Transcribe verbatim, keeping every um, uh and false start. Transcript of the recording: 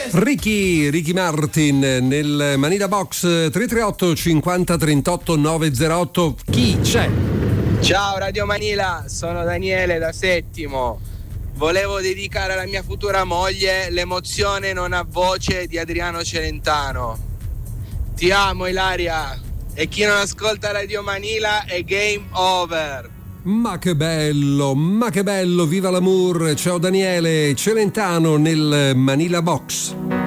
Ricky, Ricky Martin nel Manila Box. Tre tre otto cinquanta trentotto novecentotto. Chi c'è? Ciao Radio Manila, sono Daniele da Settimo. Volevo dedicare alla mia futura moglie L'emozione non ha voce di Adriano Celentano. Ti amo Ilaria, e chi non ascolta Radio Manila è game over. Ma che bello, ma che bello, viva l'amour. Ciao Daniele Celentano nel Manila Box.